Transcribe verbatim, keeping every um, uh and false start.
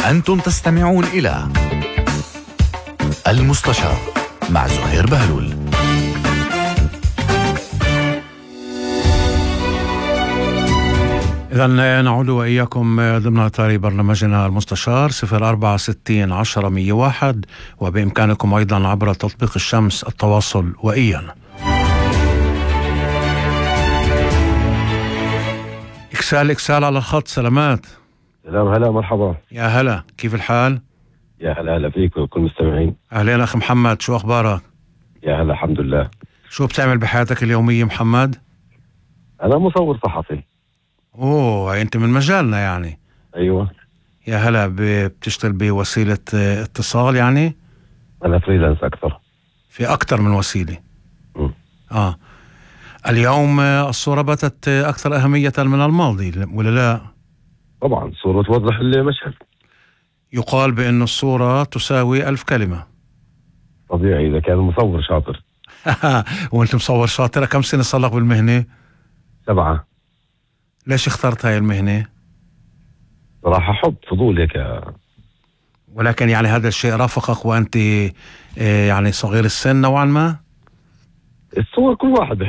أنتم تستمعون إلى المستشار مع زهير بهلول. إذن نعود وإياكم ضمن إطار برنامجنا المستشار صفر أربعة ستين عشرة مية واحد، وبإمكانكم أيضا عبر تطبيق الشمس التواصل وإيانا. إكسال إكسال على الخط، سلامات. سلام، هلا، مرحبا. يا هلا، كيف الحال؟ يا هلا هلا فيك وكل المستمعين. أهلين أخي محمد، شو أخبارك؟ يا هلا، الحمد لله. شو بتعمل بحياتك اليومية محمد؟ أنا مصور صحفي. أوه، أنت من مجالنا يعني. أيوة. يا هلا، بتشتغل بوسيلة اتصال يعني؟ أنا فريلانس أكثر. في أكثر من وسيلة. م. آه اليوم الصورة باتت أكثر أهمية من الماضي ولا لا؟ طبعا، صورة توضح المشهد. يقال بأن الصورة تساوي ألف كلمة. طبيعي إذا كان المصور شاطر. وأنت مصور شاطر، كم سنة صار لك بالمهنة؟ سبعة. ليش اخترت هاي المهنة؟ صراحة حب، فضول هيك. ولكن يعني هذا الشيء رافقك وأنت يعني صغير السن نوعا ما؟ الصور كل واحد